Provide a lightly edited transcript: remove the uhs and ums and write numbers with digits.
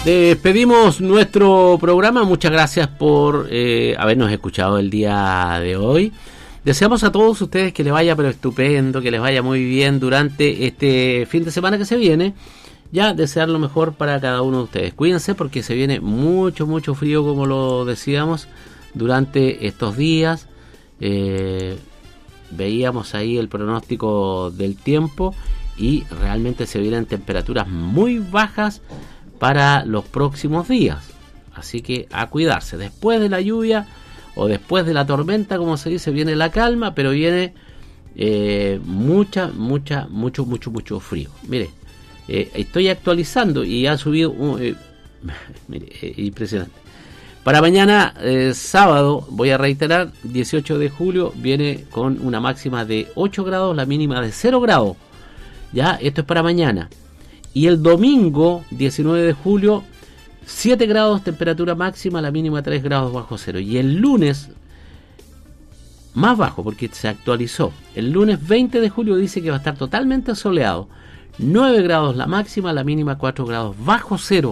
Despedimos nuestro programa. Muchas gracias por habernos escuchado el día de hoy. Deseamos a todos ustedes que les vaya pero estupendo, que les vaya muy bien durante este fin de semana que se viene. Ya desear lo mejor para cada uno de ustedes. Cuídense porque se viene mucho frío, como lo decíamos, durante estos días. Veíamos ahí el pronóstico del tiempo y realmente se vienen temperaturas muy bajas para los próximos días, así que a cuidarse. Después de la lluvia o después de la tormenta, como se dice, viene la calma, pero viene mucho frío. Mire, estoy actualizando y ha subido mire, impresionante. Para mañana sábado, voy a reiterar, 18 de julio viene con una máxima de 8 grados, la mínima de 0 grados. Ya, esto es para mañana. Y el domingo, 19 de julio, 7 grados temperatura máxima, la mínima 3 grados bajo cero. Y el lunes, más bajo porque se actualizó. El lunes 20 de julio dice que va a estar totalmente soleado. 9 grados la máxima, la mínima 4 grados bajo cero.